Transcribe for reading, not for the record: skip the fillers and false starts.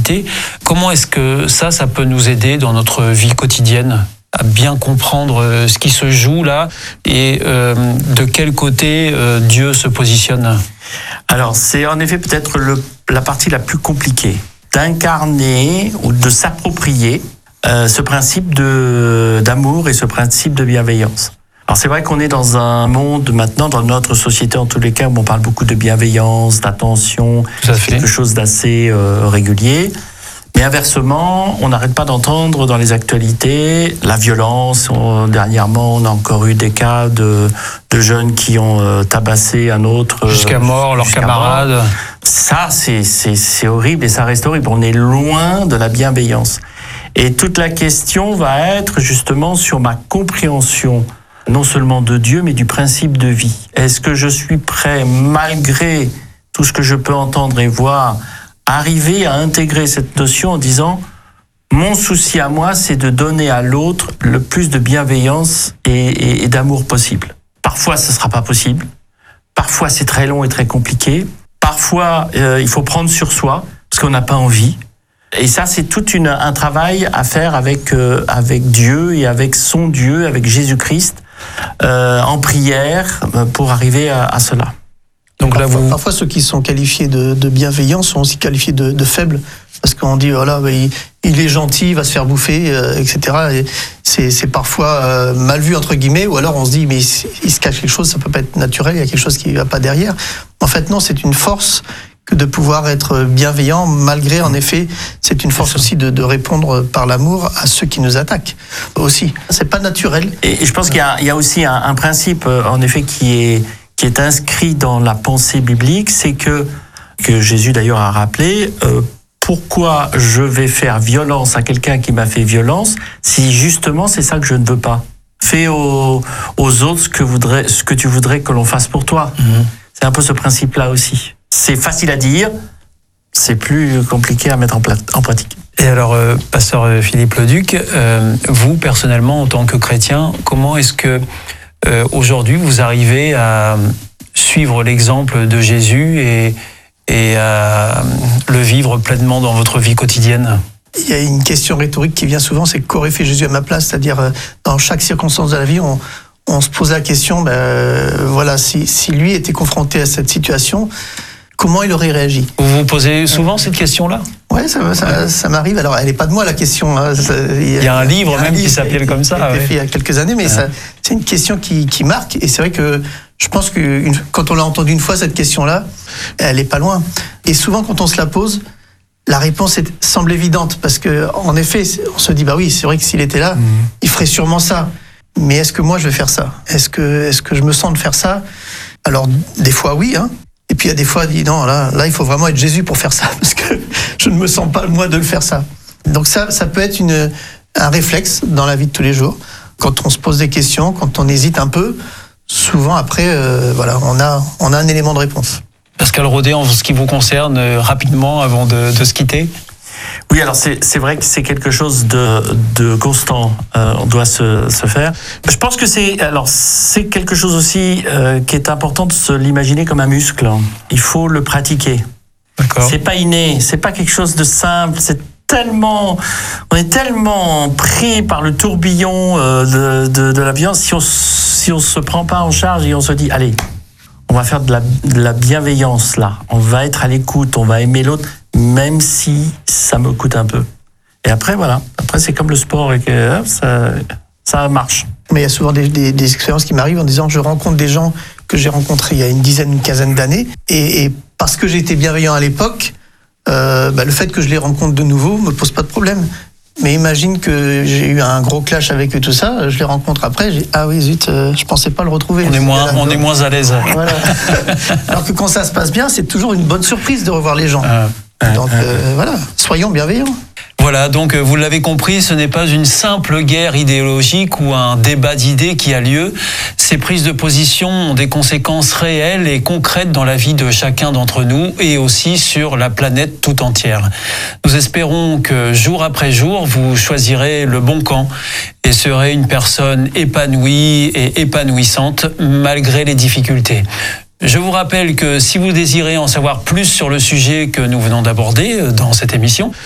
invité. Comment est-ce que ça peut nous aider dans notre vie quotidienne à bien comprendre ce qui se joue là et de quel côté Dieu se positionne? Alors, c'est en effet peut-être la partie la plus compliquée, d'incarner ou de s'approprier ce principe d'amour et ce principe de bienveillance. Alors c'est vrai qu'on est dans un monde maintenant, dans notre société en tous les cas, où on parle beaucoup de bienveillance, d'attention, quelque chose d'assez régulier. Mais inversement, on n'arrête pas d'entendre dans les actualités la violence. Dernièrement, on a encore eu des cas de jeunes qui ont tabassé un autre. Jusqu'à mort, leurs camarades. Ça, c'est horrible et ça reste horrible. On est loin de la bienveillance. Et toute la question va être justement sur ma compréhension, non seulement de Dieu, mais du principe de vie. Est-ce que je suis prêt, malgré tout ce que je peux entendre et voir, arriver à intégrer cette notion en disant « Mon souci à moi, c'est de donner à l'autre le plus de bienveillance et d'amour possible. » Parfois, ce ne sera pas possible. Parfois, c'est très long et très compliqué. Parfois, il faut prendre sur soi, parce qu'on n'a pas envie. Et ça, c'est tout un travail à faire avec Dieu et avec son Dieu, avec Jésus-Christ, en prière, pour arriver à cela. Donc là, parfois, ceux qui sont qualifiés de bienveillants sont aussi qualifiés de faibles, parce qu'on dit voilà, il est gentil, il va se faire bouffer, etc. Et c'est parfois mal vu entre guillemets, ou alors on se dit mais il se cache quelque chose, ça peut pas être naturel, il y a quelque chose qui va pas derrière. En fait, non, c'est une force que de pouvoir être bienveillant, malgré, en effet, c'est une force aussi de répondre par l'amour à ceux qui nous attaquent aussi. C'est pas naturel. Et je pense qu'il y a aussi un principe, en effet, qui est inscrit dans la pensée biblique, c'est que Jésus d'ailleurs a rappelé, pourquoi je vais faire violence à quelqu'un qui m'a fait violence, si justement c'est ça que je ne veux pas. Fais aux autres ce que tu voudrais que l'on fasse pour toi. C'est un peu ce principe-là aussi. C'est facile à dire, c'est plus compliqué à mettre en pratique. Et alors, pasteur Philippe Leduc, vous, personnellement, en tant que chrétien, comment est-ce que aujourd'hui vous arrivez à suivre l'exemple de Jésus et à le vivre pleinement dans votre vie quotidienne? Il y a une question rhétorique qui vient souvent, c'est qu'aurait fait Jésus à ma place? C'est-à-dire, dans chaque circonstance de la vie, on se pose la question, voilà, si lui était confronté à cette situation, comment il aurait réagi? Vous vous posez souvent cette question-là? Ouais, ça m'arrive. Alors, elle n'est pas de moi, la question. Il y a un livre même qui s'appelle comme ça. Qui a été fait il y a quelques années, mais c'est une question qui marque. Et c'est vrai que je pense que quand on l'a entendue une fois, cette question-là, elle n'est pas loin. Et souvent, quand on se la pose, la réponse semble évidente. Parce qu'en effet, on se dit, bah oui, c'est vrai que s'il était là, il ferait sûrement ça. Mais est-ce que moi, je vais faire ça? Est-ce que je me sens de faire ça? Alors, des fois, oui, hein. Et puis il y a des fois, dit non, là, il faut vraiment être Jésus pour faire ça, parce que je ne me sens pas moi de le faire ça. Donc ça peut être un réflexe dans la vie de tous les jours. Quand on se pose des questions, quand on hésite un peu, souvent après, voilà, on a un élément de réponse. Pascal Rodet, en ce qui vous concerne, rapidement avant de se quitter. Oui, alors c'est vrai que c'est quelque chose de constant. On doit se faire. Je pense que c'est quelque chose aussi qui est important de se l'imaginer comme un muscle. Il faut le pratiquer. D'accord. C'est pas inné, c'est pas quelque chose de simple. On est tellement pris par le tourbillon de la violence. Si on se prend pas en charge et on se dit, allez, on va faire de la bienveillance là. On va être à l'écoute, on va aimer l'autre, même si ça me coûte un peu. Et après, voilà. Après, c'est comme le sport et que ça marche. Mais il y a souvent des expériences qui m'arrivent en disant, je rencontre des gens que j'ai rencontrés il y a une quinzaine d'années, et parce que j'ai été bienveillant à l'époque, le fait que je les rencontre de nouveau me pose pas de problème. Mais imagine que j'ai eu un gros clash avec eux, tout ça, je les rencontre après, j'ai ah oui zut, je pensais pas le retrouver. On est moins à l'aise. Voilà. Alors que quand ça se passe bien, c'est toujours une bonne surprise de revoir les gens. Donc voilà, soyons bienveillants. Voilà, donc vous l'avez compris, ce n'est pas une simple guerre idéologique ou un débat d'idées qui a lieu. Ces prises de position ont des conséquences réelles et concrètes dans la vie de chacun d'entre nous et aussi sur la planète tout entière. Nous espérons que jour après jour, vous choisirez le bon camp et serez une personne épanouie et épanouissante malgré les difficultés. Je vous rappelle que si vous désirez en savoir plus sur le sujet que nous venons d'aborder dans cette émission,